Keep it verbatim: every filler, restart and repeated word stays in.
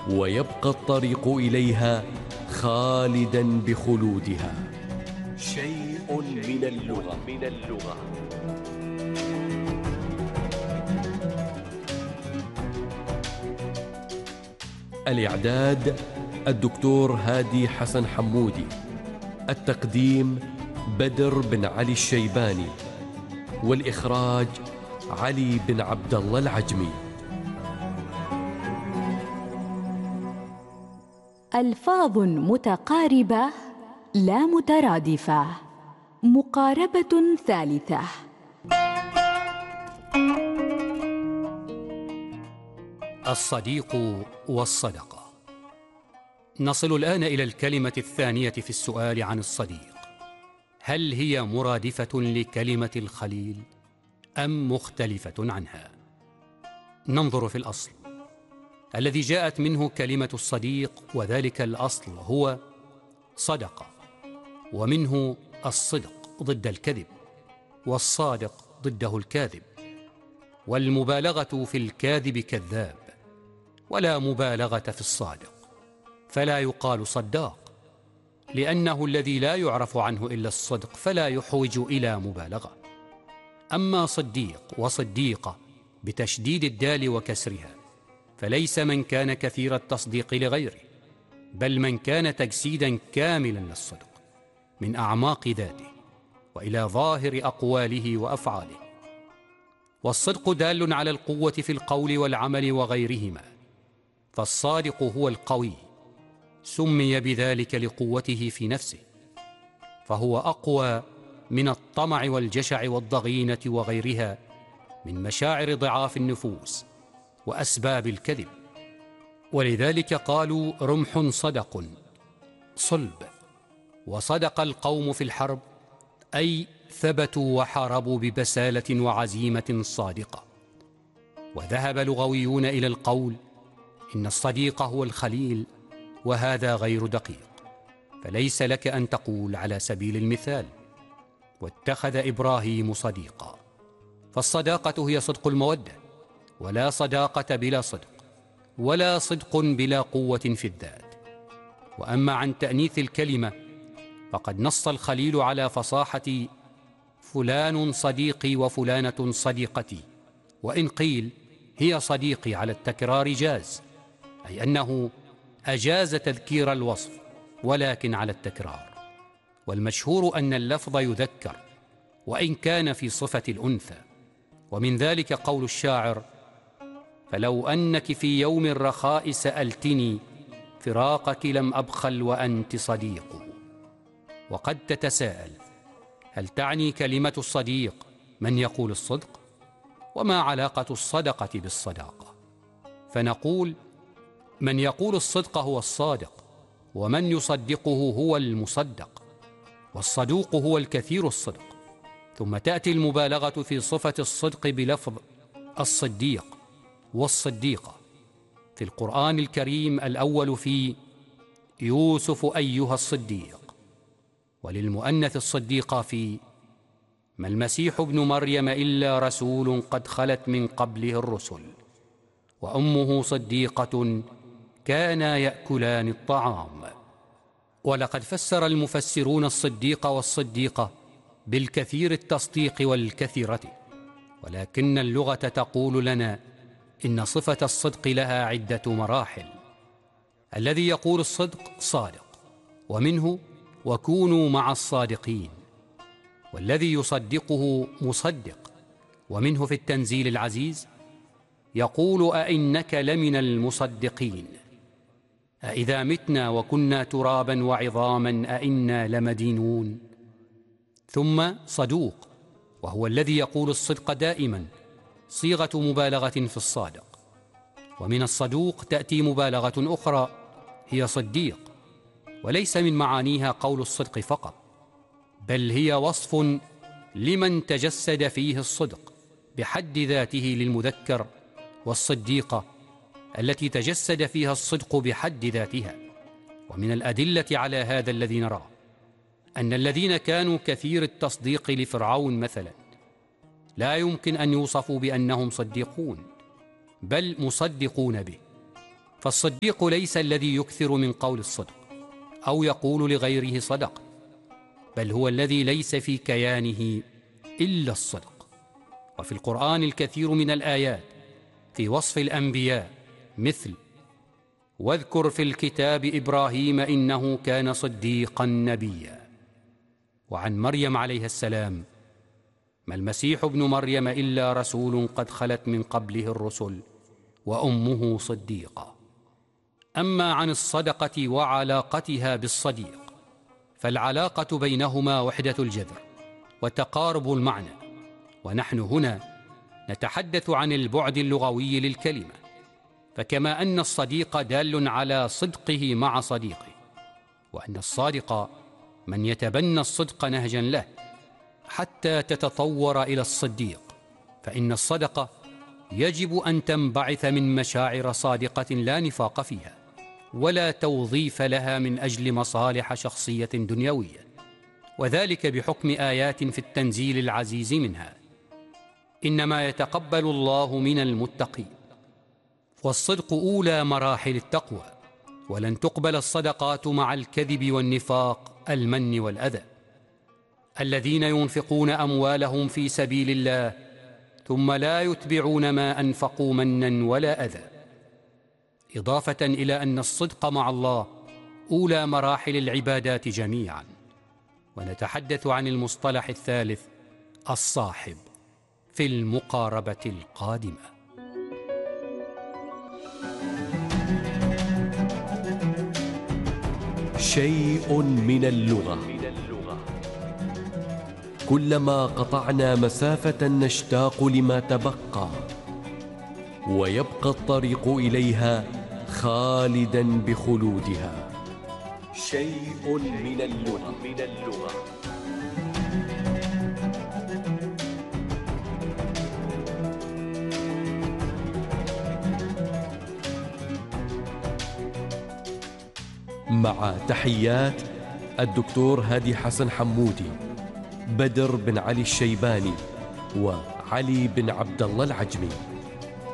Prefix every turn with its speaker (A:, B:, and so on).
A: ويبقى الطريق إليها خالدا بخلودها. شيء من اللغة من اللغة الإعداد الدكتور هادي حسن حمودي. التقديم بدر بن علي الشيباني. والإخراج علي بن عبد الله العجمي.
B: ألفاظ متقاربة لا مترادفة. مقاربة ثالثة.
C: الصديق والصدقة. نصل الآن إلى الكلمة الثانية في السؤال عن الصديق. هل هي مرادفة لكلمة الخليل أم مختلفة عنها؟ ننظر في الأصل الذي جاءت منه كلمة الصديق، وذلك الأصل هو صدقة، ومنه الصدق ضد الكذب، والصادق ضده الكاذب، والمبالغة في الكاذب كذاب، ولا مبالغة في الصادق، فلا يقال صداق، لأنه الذي لا يعرف عنه إلا الصدق فلا يحوج إلى مبالغة. أما صديق وصديقة بتشديد الدال وكسرها، فليس من كان كثير التصديق لغيره، بل من كان تجسيدا كاملا للصدق من أعماق ذاته وإلى ظاهر أقواله وأفعاله. والصدق دال على القوة في القول والعمل وغيرهما، فالصادق هو القوي، سمي بذلك لقوته في نفسه، فهو أقوى من الطمع والجشع والضغينة وغيرها من مشاعر ضعاف النفوس وأسباب الكذب. ولذلك قالوا رمح صدق صلب. وصدق القوم في الحرب، أي ثبتوا وحاربوا ببسالة وعزيمة صادقة. وذهب لغويون إلى القول إن الصديق هو الخليل، وهذا غير دقيق، فليس لك أن تقول على سبيل المثال واتخذ إبراهيم صديقا، فالصداقة هي صدق المودة، ولا صداقة بلا صدق، ولا صدق بلا قوة في الذات. وأما عن تأنيث الكلمة، فقد نص الخليل على فصاحة فلان صديقي وفلانة صديقتي، وإن قيل هي صديقي على التكرار جاز، أي أنه أجاز تذكير الوصف ولكن على التكرار. والمشهور أن اللفظ يذكر وإن كان في صفة الأنثى، ومن ذلك قول الشاعر: فلو أنك في يوم الرخاء سألتني فراقك لم أبخل وأنت صديق. وقد تتساءل: هل تعني كلمة الصديق من يقول الصدق؟ وما علاقة الصدقة بالصداقة؟ فنقول: من يقول الصدق هو الصادق، ومن يصدقه هو المصدق، والصدوق هو الكثير الصدق. ثم تأتي المبالغة في صفة الصدق بلفظ الصديق والصديقة. في القرآن الكريم الأول في يوسف أيها الصديق، وللمؤنث الصديقة في ما المسيح ابن مريم إلا رسول قد خلت من قبله الرسل وأمه صديقة كانا يأكلان الطعام. ولقد فسر المفسرون الصديق والصديقة بالكثير التصديق والكثيرة، ولكن اللغة تقول لنا إن صفة الصدق لها عدة مراحل. الذي يقول الصدق صادق، ومنه وكونوا مع الصادقين. والذي يصدقه مصدق، ومنه في التنزيل العزيز يقول: أئنك لمن المصدقين أئذا متنا وكنا ترابا وعظاما أئنا لمدينون. ثم صدوق، وهو الذي يقول الصدق دائما، صيغة مبالغة في الصادق. ومن الصدوق تأتي مبالغة أخرى هي صديق، وليس من معانيها قول الصدق فقط، بل هي وصف لمن تجسد فيه الصدق بحد ذاته للمذكر، والصديقة التي تجسد فيها الصدق بحد ذاتها. ومن الأدلة على هذا الذي نراه أن الذين كانوا كثير التصديق لفرعون مثلا لا يمكن أن يوصفوا بأنهم صديقون، بل مصدقون به، فالصديق ليس الذي يكثر من قول الصدق أو يقول لغيره صدق، بل هو الذي ليس في كيانه إلا الصدق. وفي القرآن الكثير من الآيات في وصف الأنبياء، مثل: واذكر في الكتاب إبراهيم إنه كان صديقا نبيا. وعن مريم عليها السلام: ما المسيح ابن مريم إلا رسول قد خلت من قبله الرسل وأمه صديقة. أما عن الصدقة وعلاقتها بالصديق، فالعلاقة بينهما وحدة الجذر وتقارب المعنى، ونحن هنا نتحدث عن البعد اللغوي للكلمة. فكما أن الصديق دال على صدقه مع صديقه، وأن الصادق من يتبنى الصدق نهجا له حتى تتطور إلى الصديق، فإن الصدقة يجب أن تنبعث من مشاعر صادقة لا نفاق فيها ولا توظيف لها من أجل مصالح شخصية دنيوية، وذلك بحكم آيات في التنزيل العزيز منها: إنما يتقبل الله من المتقين. والصدق أولى مراحل التقوى، ولن تقبل الصدقات مع الكذب والنفاق، المن والأذى. الذين ينفقون أموالهم في سبيل الله ثم لا يتبعون ما أنفقوا منا ولا أذى، إضافة إلى أن الصدق مع الله أولى مراحل العبادات جميعا. ونتحدث عن المصطلح الثالث، الصاحب، في المقاربة القادمة.
A: شيء من اللغة. كلما قطعنا مسافة نشتاق لما تبقى، ويبقى الطريق إليها خالدا بخلودها. شيء من اللغة. مع تحيات الدكتور هادي حسن حمودي، بدر بن علي الشيباني، وعلي بن عبد الله العجمي.